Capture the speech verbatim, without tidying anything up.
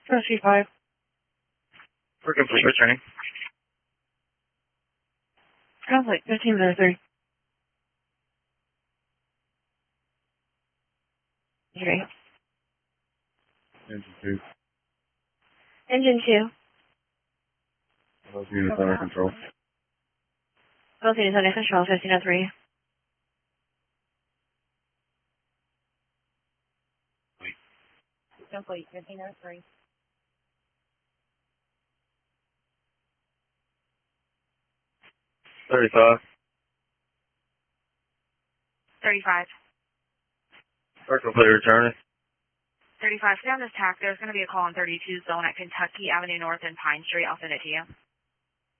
Tennessee five. For complete returning. Conflict, fifteen minutes three. Okay. Engine two. Engine two. Both units under control. Both units under control, fifteen oh three. Complete, fifteen oh three. thirty-five. thirty-five. For complete returning. thirty-five, stay on this tack. There's going to be a call on thirty-two zone at Kentucky Avenue North and Pine Street. I'll send it to you.